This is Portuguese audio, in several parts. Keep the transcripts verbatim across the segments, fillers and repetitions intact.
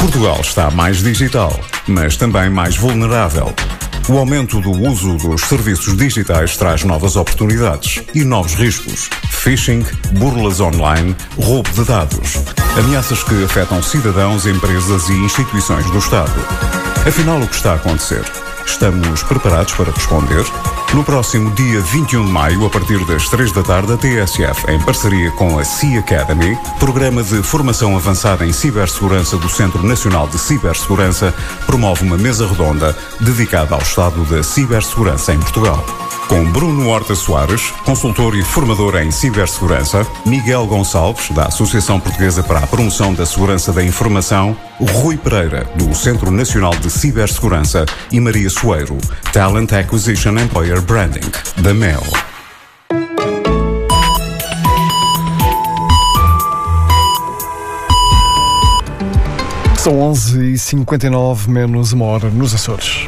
Portugal está mais digital, mas também mais vulnerável. O aumento do uso dos serviços digitais traz novas oportunidades e novos riscos. Phishing, burlas online, roubo de dados. Ameaças que afetam cidadãos, empresas e instituições do Estado. Afinal, o que está a acontecer? Estamos preparados para responder? No próximo dia vinte e um de maio, a partir das três da tarde, a T S F, em parceria com a C Academy, Programa de Formação Avançada em Cibersegurança do Centro Nacional de Cibersegurança, promove uma mesa redonda dedicada ao estado da cibersegurança em Portugal. Com Bruno Horta Soares, consultor e formador em cibersegurança, Miguel Gonçalves, da Associação Portuguesa para a Promoção da Segurança da Informação, Rui Pereira, do Centro Nacional de Cibersegurança e Maria Soeiro, Talent Acquisition Employer Branding, da M E L. São onze e cinquenta e nove, menos uma hora nos Açores.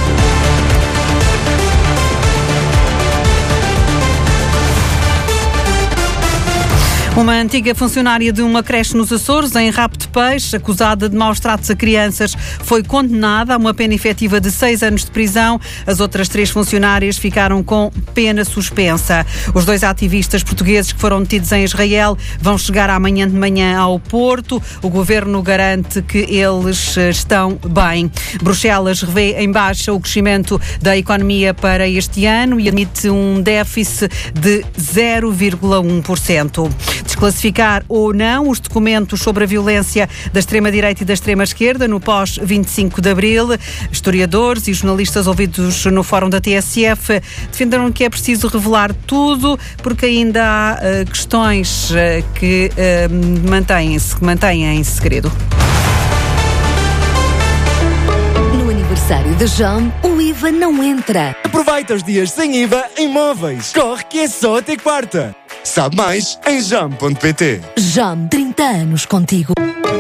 Uma antiga funcionária de uma creche nos Açores, em Rabo de Peixe, acusada de maus tratos a crianças, foi condenada a uma pena efetiva de seis anos de prisão. As outras três funcionárias ficaram com pena suspensa. Os dois ativistas portugueses que foram detidos em Israel vão chegar amanhã de manhã ao Porto. O governo garante que eles estão bem. Bruxelas revê em baixa o crescimento da economia para este ano e admite um déficit de zero vírgula um por cento. Desclassificar ou não os documentos sobre a violência da extrema-direita e da extrema-esquerda no pós vinte e cinco de abril. Historiadores e jornalistas ouvidos no fórum da T S F defenderam que é preciso revelar tudo porque ainda há uh, questões uh, que uh, mantêm-se, que mantêm em segredo. No aniversário da Jam, o I V A não entra. Aproveita os dias sem I V A em móveis. Corre que é só até quarta. Sabe mais em jam ponto pt. Jam, trinta anos contigo.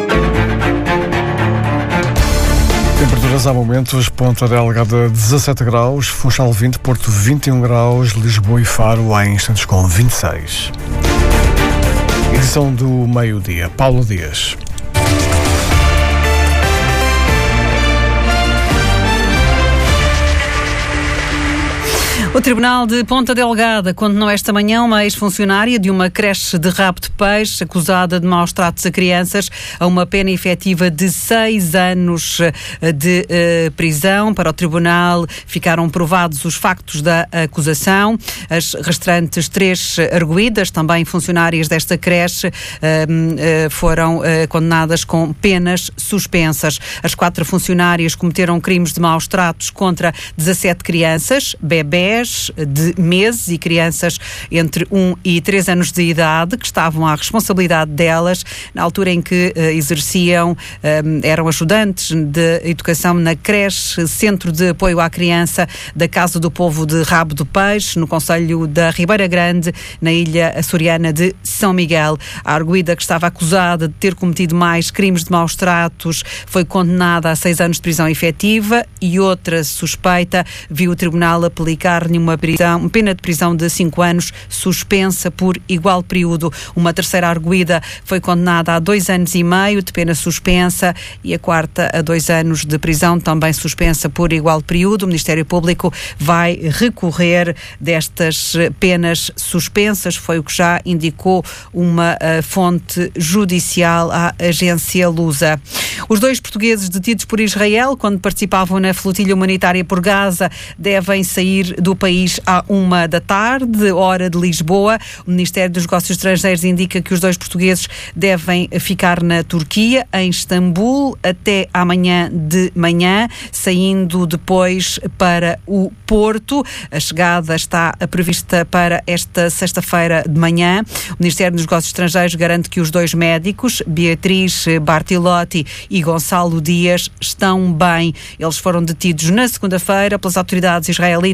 Temperaturas há momentos: Ponta Delgada dezassete graus, Funchal vinte, Porto vinte e um graus, Lisboa e Faro há instantes com vinte e seis. Edição do meio-dia. Paulo Dias. O Tribunal de Ponta Delgada condenou esta manhã uma ex-funcionária de uma creche de Rabo de Peixe, acusada de maus tratos a crianças, a uma pena efetiva de seis anos de uh, prisão. Para o Tribunal ficaram provados os factos da acusação. As restantes três arguidas, também funcionárias desta creche, uh, uh, foram uh, condenadas com penas suspensas. As quatro funcionárias cometeram crimes de maus tratos contra dezassete crianças, bebés de meses e crianças entre um e três anos de idade que estavam à responsabilidade delas na altura em que uh, exerciam, um, eram ajudantes de educação na creche Centro de Apoio à Criança da Casa do Povo de Rabo do Peixe, no concelho da Ribeira Grande, na ilha açoriana de São Miguel. A arguida, que estava acusada de ter cometido mais crimes de maus tratos, foi condenada a seis anos de prisão efetiva e outra suspeita viu o tribunal aplicar uma prisão, uma pena de prisão de cinco anos, suspensa por igual período. Uma terceira arguida foi condenada a dois anos e meio de pena suspensa e a quarta a dois anos de prisão, também suspensa por igual período. O Ministério Público vai recorrer destas penas suspensas, foi o que já indicou uma uh, fonte judicial à agência Lusa. Os dois portugueses detidos por Israel, quando participavam na flotilha humanitária por Gaza, devem sair do país à uma da tarde, hora de Lisboa. O Ministério dos Negócios Estrangeiros indica que os dois portugueses devem ficar na Turquia, em Istambul, até amanhã de manhã, saindo depois para o Porto. A chegada está prevista para esta sexta-feira de manhã. O Ministério dos Negócios Estrangeiros garante que os dois médicos, Beatriz Bartilotti e Gonçalo Dias, estão bem. Eles foram detidos na segunda-feira pelas autoridades israelitas em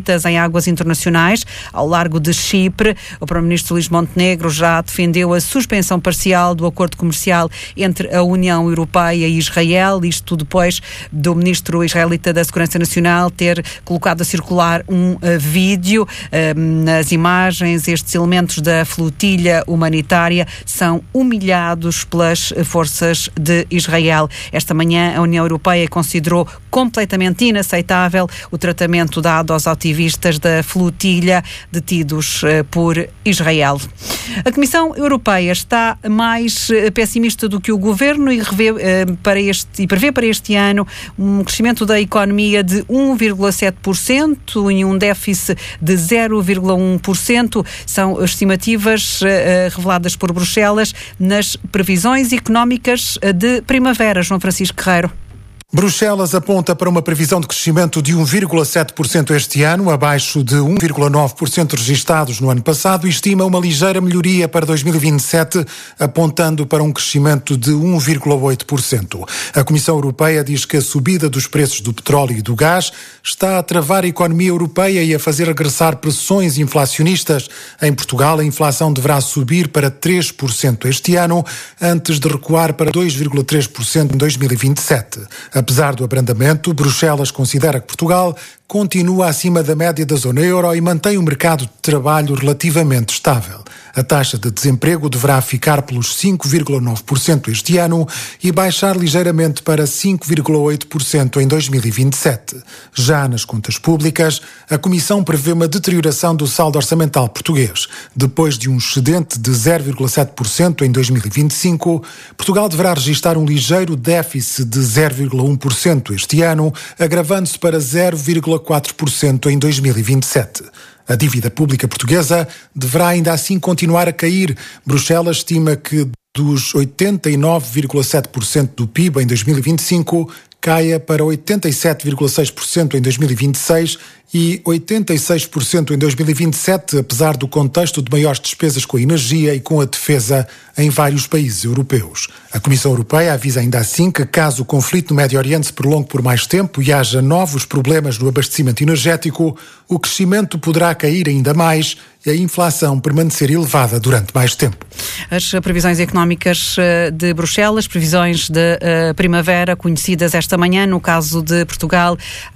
águas internacionais, ao largo de Chipre. O primeiro-ministro Luís Montenegro já defendeu a suspensão parcial do acordo comercial entre a União Europeia e Israel, isto depois do ministro israelita da Segurança Nacional ter colocado a circular um uh, vídeo. Uh, nas imagens, estes elementos da flotilha humanitária são humilhados pelas forças de Israel. Esta manhã, a União Europeia considerou completamente inaceitável o tratamento dado aos ativistas da flotilha detidos uh, por Israel. A Comissão Europeia está mais uh, pessimista do que o Governo e, revê, uh, para este, e prevê para este ano um crescimento da economia de um vírgula sete por cento e um déficit de zero vírgula um por cento. São estimativas uh, reveladas por Bruxelas nas previsões económicas de primavera. João Francisco Guerreiro. Bruxelas aponta para uma previsão de crescimento de um vírgula sete por cento este ano, abaixo de um vírgula nove por cento registados no ano passado, e estima uma ligeira melhoria para dois mil e vinte e sete, apontando para um crescimento de um vírgula oito por cento. A Comissão Europeia diz que a subida dos preços do petróleo e do gás está a travar a economia europeia e a fazer regressar pressões inflacionistas. Em Portugal, a inflação deverá subir para três por cento este ano, antes de recuar para dois vírgula três por cento em dois mil e vinte e sete. Apesar do abrandamento, Bruxelas considera que Portugal continua acima da média da zona euro e mantém o mercado de trabalho relativamente estável. A taxa de desemprego deverá ficar pelos cinco vírgula nove por cento este ano e baixar ligeiramente para cinco vírgula oito por cento em dois mil e vinte e sete. Já nas contas públicas, a Comissão prevê uma deterioração do saldo orçamental português. Depois de um excedente de zero vírgula sete por cento em dois mil e vinte e cinco, Portugal deverá registrar um ligeiro déficit de zero vírgula um por cento este ano, agravando-se para zero vírgula quatro por cento em dois mil e vinte e sete. A dívida pública portuguesa deverá ainda assim continuar a cair. Bruxelas estima que dos oitenta e nove vírgula sete por cento do P I B em dois mil e vinte e cinco caia para oitenta e sete vírgula seis por cento em dois mil e vinte e seis e oitenta e seis por cento em dois mil e vinte e sete, apesar do contexto de maiores despesas com a energia e com a defesa em vários países europeus. A Comissão Europeia avisa ainda assim que, caso o conflito no Médio Oriente se prolongue por mais tempo e haja novos problemas no abastecimento energético, o crescimento poderá cair ainda mais e a inflação permanecer elevada durante mais tempo. As previsões económicas de Bruxelas, previsões de uh, primavera conhecidas esta manhã. No caso de Portugal,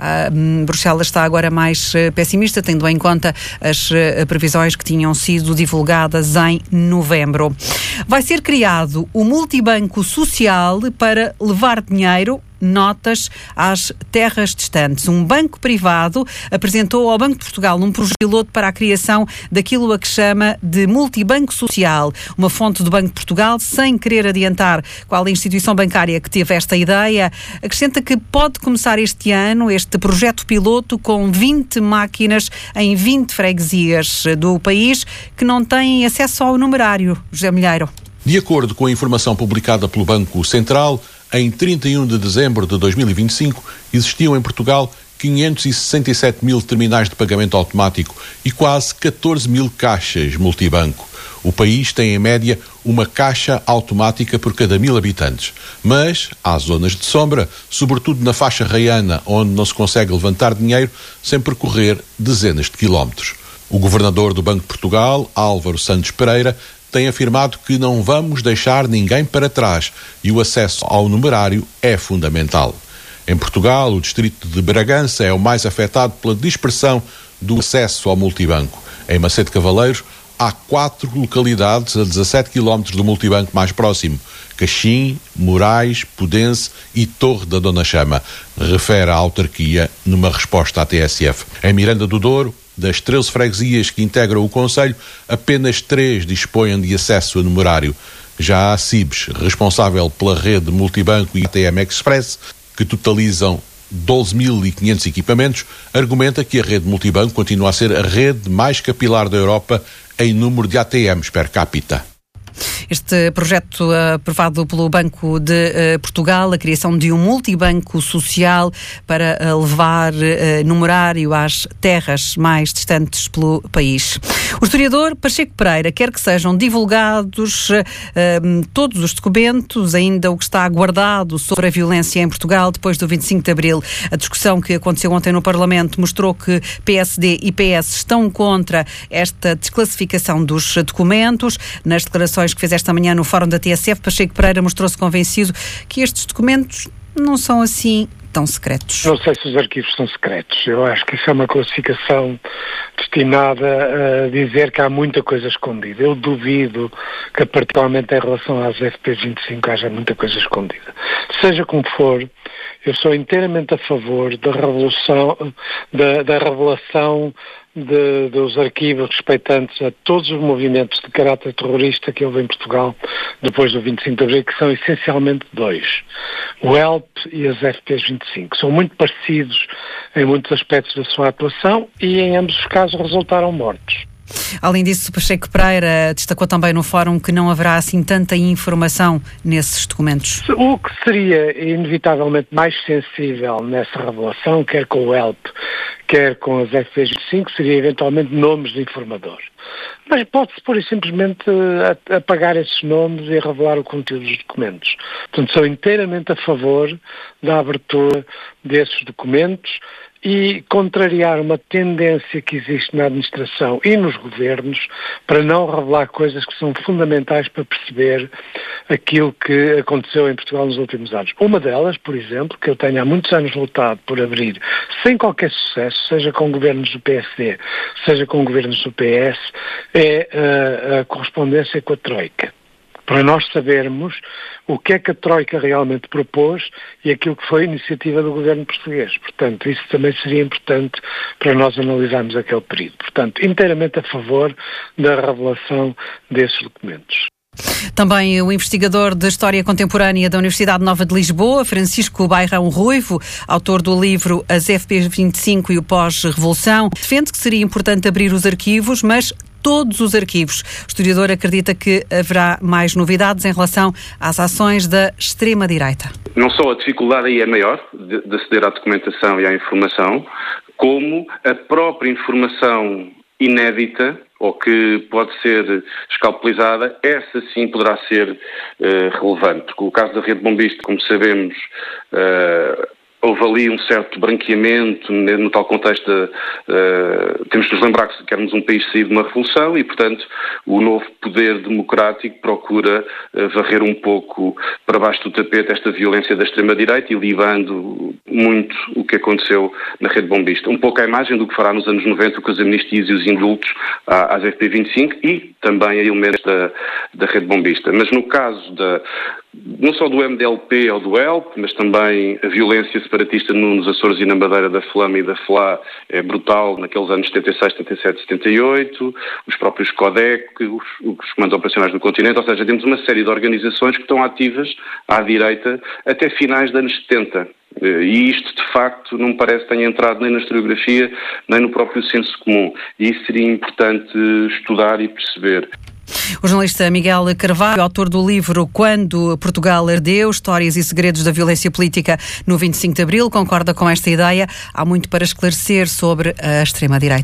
uh, Bruxelas está agora mais uh, pessimista, tendo em conta as uh, previsões que tinham sido divulgadas em novembro. Vai ser criado o Multibanco Social para levar dinheiro, notas às terras distantes. Um banco privado apresentou ao Banco de Portugal um projeto piloto para a criação daquilo a que chama de multibanco social. Uma fonte do Banco de Portugal, sem querer adiantar qual a instituição bancária que teve esta ideia, acrescenta que pode começar este ano este projeto piloto com vinte máquinas em vinte freguesias do país que não têm acesso ao numerário. José Milheiro. De acordo com a informação publicada pelo Banco Central, em trinta e um de dezembro de dois mil e vinte e cinco, existiam em Portugal quinhentos e sessenta e sete mil terminais de pagamento automático e quase catorze mil caixas multibanco. O país tem, em média, uma caixa automática por cada mil habitantes. Mas há zonas de sombra, sobretudo na faixa raiana, onde não se consegue levantar dinheiro sem percorrer dezenas de quilómetros. O governador do Banco de Portugal, Álvaro Santos Pereira, tem afirmado que não vamos deixar ninguém para trás e o acesso ao numerário é fundamental. Em Portugal, o distrito de Bragança é o mais afetado pela dispersão do acesso ao multibanco. Em Macedo Cavaleiros, há quatro localidades a dezassete quilómetros do multibanco mais próximo: Caxim, Moraes, Pudense e Torre da Dona Chama, refere a autarquia numa resposta à T S F. Em Miranda do Douro, das treze freguesias que integram o concelho, apenas três dispõem de acesso a numerário. Já a Cibes, responsável pela rede multibanco e A T M Express, que totalizam doze mil e quinhentos equipamentos, argumenta que a rede multibanco continua a ser a rede mais capilar da Europa em número de A T Ms per capita. Este projeto aprovado pelo Banco de Portugal, a criação de um multibanco social para levar numerário às terras mais distantes pelo país. O historiador Pacheco Pereira quer que sejam divulgados uh, todos os documentos, ainda o que está guardado sobre a violência em Portugal depois do vinte e cinco de Abril. A discussão que aconteceu ontem no Parlamento mostrou que P S D e P S estão contra esta desclassificação dos documentos. Nas declarações que fez esta manhã no Fórum da T S F, Pacheco Pereira mostrou-se convencido que estes documentos não são assim tão secretos. Não sei se os arquivos são secretos. Eu acho que isso é uma classificação destinada a dizer que há muita coisa escondida. Eu duvido que, particularmente em relação às F P vinte e cinco, haja muita coisa escondida. Seja como for, eu sou inteiramente a favor da revolução, da, da revelação de, dos arquivos respeitantes a todos os movimentos de caráter terrorista que houve em Portugal depois do vinte e cinco de Abril, que são essencialmente dois. O E L P e as F P vinte e cinco. São muito parecidos em muitos aspectos da sua atuação e em ambos os casos resultaram mortos. Além disso, Pacheco Pereira destacou também no fórum que não haverá assim tanta informação nesses documentos. O que seria inevitavelmente mais sensível nessa revelação, quer com o E L P, quer com as F P vinte e cinco, seria eventualmente nomes de informadores. Mas pode-se pura e simplesmente apagar esses nomes e revelar o conteúdo dos documentos. Portanto, sou inteiramente a favor da abertura desses documentos e contrariar uma tendência que existe na administração e nos governos para não revelar coisas que são fundamentais para perceber aquilo que aconteceu em Portugal nos últimos anos. Uma delas, por exemplo, que eu tenho há muitos anos lutado por abrir, sem qualquer sucesso, seja com governos do P S D, seja com governos do P S, é a, a correspondência com a Troika. Para nós sabermos o que é que a Troika realmente propôs e aquilo que foi a iniciativa do governo português. Portanto, isso também seria importante para nós analisarmos aquele período. Portanto, inteiramente a favor da revelação desses documentos. Também o investigador de História Contemporânea da Universidade Nova de Lisboa, Francisco Bairrão Ruivo, autor do livro As F P vinte e cinco e o Pós-Revolução, defende que seria importante abrir os arquivos, mas todos os arquivos. O historiador acredita que haverá mais novidades em relação às ações da extrema-direita. Não só a dificuldade aí é maior de, de aceder à documentação e à informação, como a própria informação inédita ou que pode ser escalpelizada, essa sim poderá ser uh, relevante. Porque o caso da rede bombista, como sabemos, uh, houve ali um certo branqueamento no tal contexto de, uh, temos de nos lembrar que éramos um país saído de uma revolução e, portanto, o novo poder democrático procura uh, varrer um pouco para baixo do tapete esta violência da extrema-direita e livando muito o que aconteceu na rede bombista. Um pouco a imagem do que fará nos anos noventa com as amnistias e os indultos às F P vinte e cinco e também a elementos da, da rede bombista. Mas no caso da não só do M D L P ou do E L P, mas também a violência separatista nos Açores e na Madeira da Flama e da F L A é brutal naqueles anos setenta e seis, setenta e sete, setenta e oito, os próprios CODEC, os, os comandos operacionais do continente, ou seja, temos uma série de organizações que estão ativas à direita até finais dos anos setenta. E isto, de facto, não me parece que tenha entrado nem na historiografia, nem no próprio senso comum. E isso seria importante estudar e perceber. O jornalista Miguel Carvalho, autor do livro Quando Portugal Ardeu, Histórias e Segredos da Violência Política no vinte e cinco de Abril, concorda com esta ideia. Há muito para esclarecer sobre a extrema-direita.